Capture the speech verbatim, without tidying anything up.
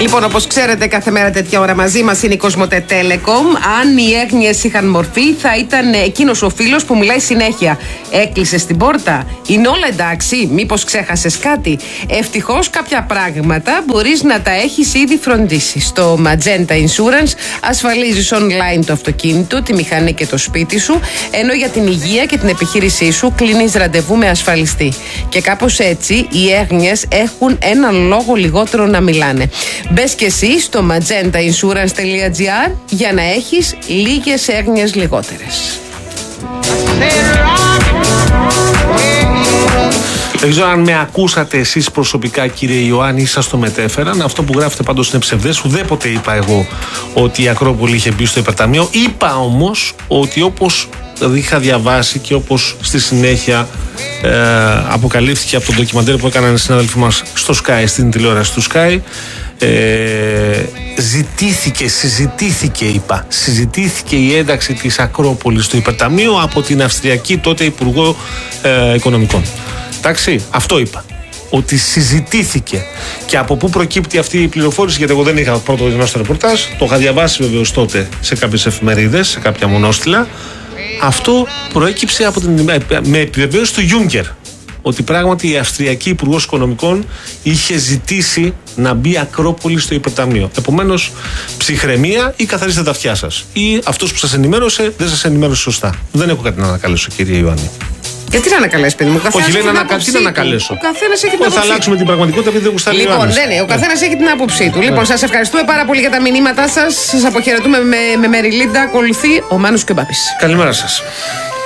Λοιπόν, όπως ξέρετε, κάθε μέρα τέτοια ώρα μαζί μας είναι η Κοσμοτέ Telecom. Αν οι έγνοιες είχαν μορφή, θα ήταν εκείνος ο φίλος που μιλάει συνέχεια. Έκλεισε την πόρτα. Είναι όλα εντάξει. Μήπως ξέχασες κάτι? Ευτυχώς κάποια πράγματα μπορείς να τα έχεις ήδη φροντίσει. Στο Magenta Insurance ασφαλίζεις online το αυτοκίνητο, τη μηχανή και το σπίτι σου, ενώ για την υγεία και την επιχείρησή σου κλείνεις ραντεβού με ασφαλιστή. Και κάπως έτσι οι έγνοιες έχουν έναν λόγο λιγότερο να μιλάνε. Μπες και εσύ στο magenta insurance τελεία gr για να έχεις λίγες έγνοιες λιγότερες. Δεν ξέρω αν με ακούσατε εσείς προσωπικά, κύριε Ιωάννη, ή σας το μετέφεραν. Αυτό που γράφετε πάντως είναι ψευδές. Ουδέποτε είπα εγώ ότι η Ακρόπολη είχε μπει στο υπερταμείο. Είπα όμως ότι όπως είχα διαβάσει και όπως στη συνέχεια ε, αποκαλύφθηκε από το ντοκιμαντέρ που έκαναν οι συνάδελφοι μας στο Sky, στην τηλεόραση του Sky, ε, ζητήθηκε, συζητήθηκε, είπα, συζητήθηκε η ένταξη της Ακρόπολης στο υπερταμείο από την Αυστριακή τότε Υπουργό ε, Οικονομικών. Εντάξει, αυτό είπα. Ότι συζητήθηκε. Και από πού προκύπτει αυτή η πληροφόρηση, γιατί εγώ δεν είχα πρώτο δινό στο ρεπορτάζ, το είχα διαβάσει βεβαίως τότε σε κάποιες εφημερίδες, σε κάποια μονόστιλα. Αυτό προέκυψε από την, με επιβεβαίωση του Juncker. Ότι πράγματι η Αυστριακή Υπουργός Οικονομικών είχε ζητήσει να μπει Ακρόπολη στο υπερταμείο. Επομένως, ψυχραιμία ή καθαρίστε τα αυτιά σας. Ή αυτός που σας ενημέρωσε δεν σας ενημέρωσε σωστά. Δεν έχω κάτι να ανακαλέσω, κύριε Ιωάννη. Γιατί να ανακαλέσει, παιδί μου? Όχι, λέει να ανακαλέσει, τι να ανακαλέσω. Ο καθένας έχει την άποψή του. Θα αλλάξουμε την πραγματικότητα επειδή δεν γουστάρει. Λοιπόν, δεν είναι. Ο καθένας έχει την άποψή του. Λοιπόν, σας ευχαριστούμε πάρα πολύ για τα μηνύματά σας. Σας αποχαιρετούμε με, με Μεριλίντα. Ακολουθεί ο Μάνος και ο Μπάπης. Καλημέρα σας.